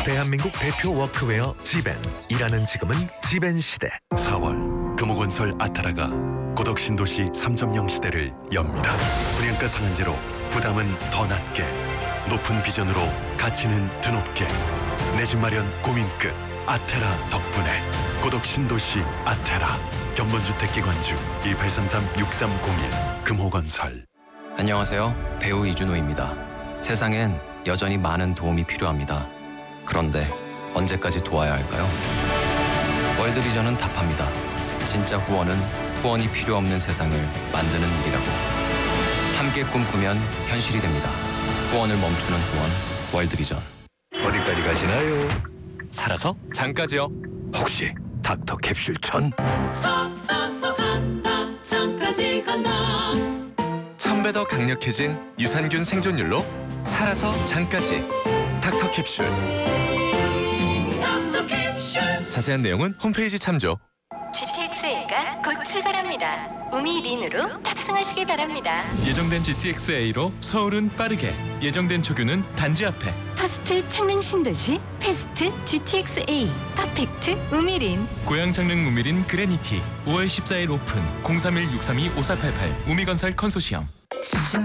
대한민국 대표 워크웨어 지벤. 일하는 지금은 지벤 시대. 4월 금호건설 아타라가 고덕신도시 3.0 시대를 엽니다. 분양가 상한제로 부담은 더 낮게, 높은 비전으로 가치는 드높게, 내 집 마련 고민 끝 아테라 덕분에 고덕신도시 아테라. 견본주택기관주 1833-6301 금호건설. 안녕하세요. 배우 이준호입니다. 세상엔 여전히 많은 도움이 필요합니다. 그런데 언제까지 도와야 할까요? 월드비전은 답합니다. 진짜 후원은 후원이 필요 없는 세상을 만드는 일이라고. 함께 꿈꾸면 현실이 됩니다. 후원을 멈추는 후원, 월드비전. 어디까지 가시나요? 살아서 잠까지요. 혹시 닥터 캡슐 천? 살아서 간다 잠까지 간다. 1000배 더 강력해진 유산균 생존율로 살아서 잠까지 닥터 캡슐. 닥터 캡슐. 자세한 내용은 홈페이지 참조. GTX-A가 곧 출발합니다. 우미린으로 탑승하시기 바랍니다. 예정된 GTX-A로 서울은 빠르게, 예정된 초규는 단지 앞에. 퍼스트 창릉 신도시 패스트 GTX-A 퍼펙트 우미린. 고양 창릉 우미린 그레니티 5월 14일 오픈. 031-632-5488 우미건설 컨소시엄.